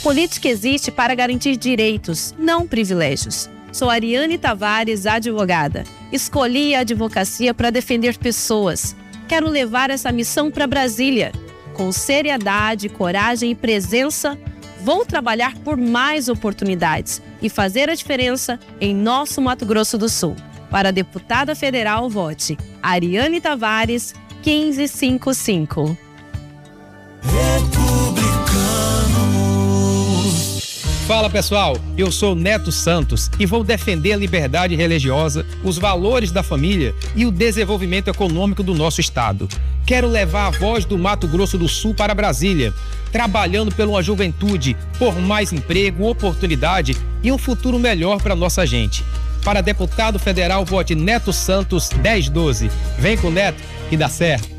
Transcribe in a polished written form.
Política existe para garantir direitos, não privilégios. Sou Ariane Tavares, advogada. Escolhi a advocacia para defender pessoas. Quero levar essa missão para Brasília. Com seriedade, coragem e presença, vou trabalhar por mais oportunidades e fazer a diferença em nosso Mato Grosso do Sul. Para deputada federal, vote Ariane Tavares, 1555. Fala pessoal, eu sou Neto Santos e vou defender a liberdade religiosa, os valores da família e o desenvolvimento econômico do nosso estado. Quero levar a voz do Mato Grosso do Sul para Brasília, trabalhando por uma juventude, por mais emprego, oportunidade e um futuro melhor para nossa gente. Para deputado federal, vote Neto Santos 1012. Vem com o Neto que dá certo.